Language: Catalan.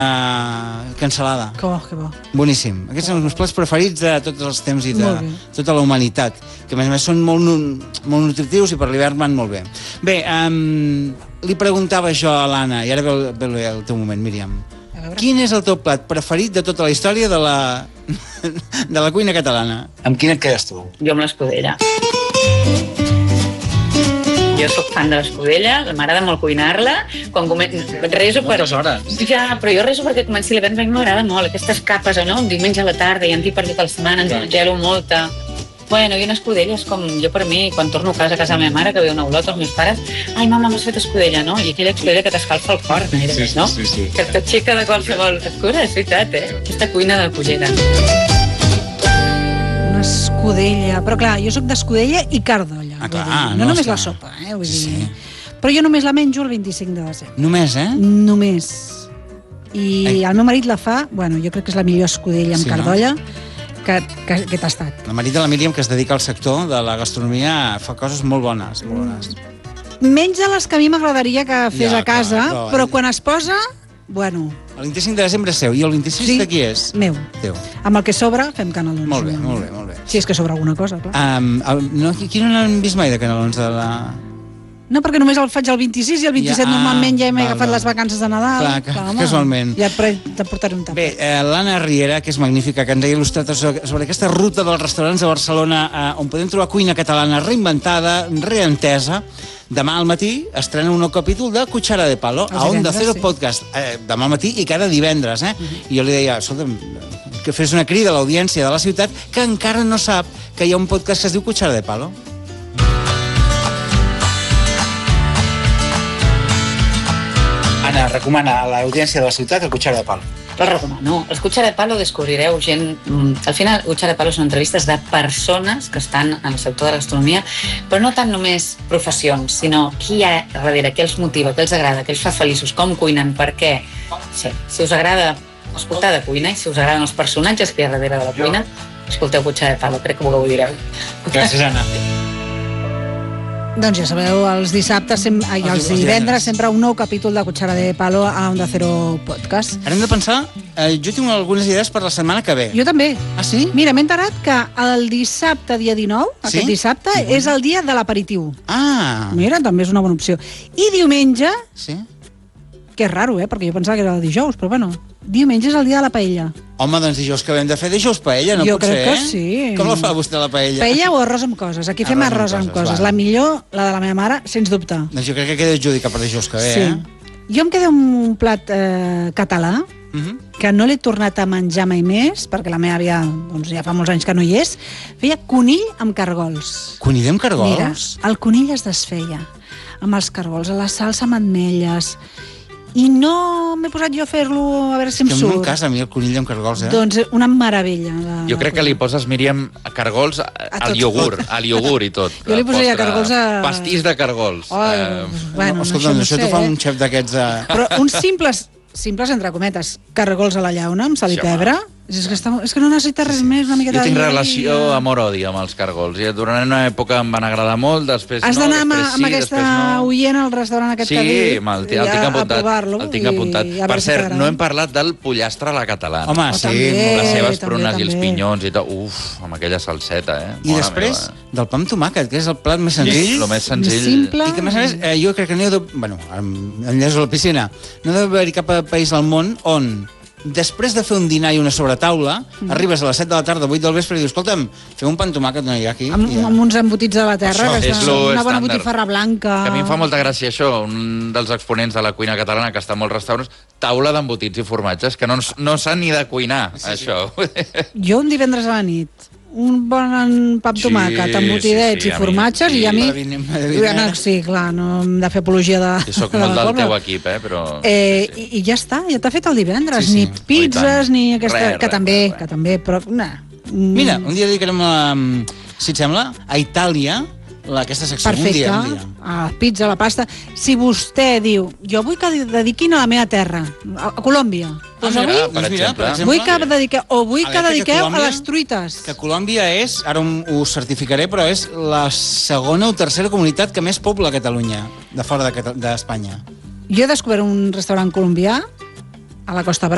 cansalada. Que bo, que bo. Boníssim. Aquests són els meus plats preferits de tots els temps i de tota la humanitat, que a més són molt nutritius i per l'hivern van molt bé. Bé, li preguntava això a l'Anna, i ara ve el teu moment, Míriam. Quin és el teu plat preferit de tota la història de la cuina catalana? Amb quin et quedes tu? Jo amb l'escudella. Jo soc fan de l'escudella, m'agrada molt cuinar-la. Quan reso per... Moltes hores. Ja, però jo reso perquè comenci l'hivern, m'agrada molt. Aquestes capes, no? Un diumenge a la tarda i per tota la setmana, ens gelo molta. Bueno, i una escudella és com jo per mi, quan torno a casa de la meva mare, que veu una olota, els meus pares, ai, mama, m'has fet escudella, no? I aquella escudella que t'escalfa el cor, no? Sí. Que t'aixeca de qualsevol cura, és veritat, Aquesta cuina de Cullera. Una escudella. Però clar, jo sóc d'escudella i cardolla. No només la sopa, vull dir. Però jo només la menjo el 25 de desembre. Només, Només. I el meu marit la fa, bueno, jo crec que és la millor escudella amb cardolla que he tastat. El marit de la Míriam, que es dedica al sector de la gastronomia, fa coses molt bones. Menja les que a mi m'agradaria que fes a casa, però quan es posa, bueno... El 25 de desembre és seu, i el 26 de qui és? Meu. Teu. Amb el que sobra, fem canelons. Molt bé. Si és que sobra alguna cosa, clar. Qui no n'han vist mai de canelons de la... No, perquè només el faig el 26 i el 27 normalment ja m'he agafat les vacances de Nadal. Clar, casualment. Ja te portaré un tap. Bé, l'Anna Riera, que és magnífica, que ens ha il·lustrat sobre aquesta ruta dels restaurants de Barcelona on podem trobar cuina catalana reinventada, reentesa. Demà al matí estrena un nou capítol de Cuchara de Palo a Onda Cero Podcast. Demà al matí i cada divendres, I jo li deia, escolta'm, que fes una crida a l'audiència de la ciutat que encara no sap que hi ha un podcast que es diu Cuchara de Palo. Anna, recomana a l'audiència de la ciutat el Cuchara de Palo. Lo recomano. El Cuchara de Palo descobrireu gent... Al final, el Cuchara de Palo són entrevistes de persones que estan en el sector de la gastronomia, però no tant només professions, sinó qui hi ha darrere, què els motiva, què els agrada, què els fa feliços, com cuinen, per què. Sí, si us agrada escoltar de cuina i si us agraden els personatges que hi ha darrere de la cuina, escolteu Cuchara de Palo, crec que ho gaudireu. Gràcies, Anna. Doncs ja sabeu, els dissabtes i els divendres sempre un nou capítol de Cuchara de Palo a Onda Cero Podcast. Ara hem de pensar, jo tinc algunes idees per la setmana que ve. Jo també. Ah, sí? Mira, m'he enterat que el dissabte, dia 19, aquest dissabte, és el dia de l'aperitiu. Ah! Mira, també és una bona opció. I diumenge, Sí? que és raro, perquè jo pensava que era el dijous, però bueno, diumenge és el dia de la paella. Home, doncs dijous que hem de fer dijous paella, no Jo pot ser, crec que sí. Com la fa vostè, la paella? Paella o arròs amb coses. Aquí fem arròs amb coses. La millor, la de la meva mare, sens dubte. Doncs jo crec que queda adjudicat per dijous que ve, Sí. Jo em quedo amb un plat català, que no l'he tornat a menjar mai més, perquè la meva àvia, doncs ja fa molts anys que no hi és, feia conill amb cargols. Conill amb cargols? Mira, el conill es desfeia amb els cargols, a la salsa amb ametlles, i no m'he posat jo a fer-lo a veure si em surt. Que no em casa a mi el conill amb cargols, Doncs una meravella. Jo crec que li poses, Míriam, cargols al iogurt i tot. Jo li posaria cargols a... Pastís de cargols. Bueno, escolta, això t'ho fa un xef d'aquests... Però uns simples, entre cometes, cargols a la llauna, amb sal i pebre, és que no necessita res més, una miqueta jo tinc de relació amor-odi amb els cargols. Durant una època em van agradar molt, després has no, d'anar després amb aquesta oient al restaurant aquest que dic, el tinc apuntat. Per cert, no hem parlat del pollastre a la catalana. Home, sí, les seves prunes i els pinyons i tot. Uf, amb aquella salseta, I després, del pa amb tomàquet, que és el plat més senzill. El més senzill. Simple. I que, a més, jo crec que no hi ha... Bueno, enllaço a la piscina. No deu haver-hi cap país al món on després de fer un dinar i una sobretaula, arribes a les 7 de la tarda, 8 del vespre i dius, escolta'm, fem un pa amb tomàquet, no hi ha aquí. Amb uns embotits de la terra, que és una bona estàndard. botifarra blanca. Que a mi em fa molta gràcia això, un dels exponents de la cuina catalana que està a molts restaurants, taula d'embotits i formatges, que no s'han ni de cuinar, això. Jo un divendres a la nit, un bon pa amb tomàquet, embotidets i formatges, i a mi... Sí, clar, no hem de fer apologia de... Jo soc molt del teu equip, però... I ja està, ja t'ha fet el divendres. Ni pizzas, ni aquesta... Que també, però... Mira, un dia dedicarem, si et sembla, a Itàlia, aquesta secció. Perfecte, un dia. a la pizza, a la pasta. Si vostè diu, jo vull que dediquin a la meva terra, a Colòmbia, doncs avui per exemple. vull que dediqueu a les truites. Que Colòmbia és, ara ho certificaré, però és la segona o tercera comunitat que més pobla a Catalunya, de fora d'Espanya. Jo he descobert un restaurant colombià a la Costa Brava,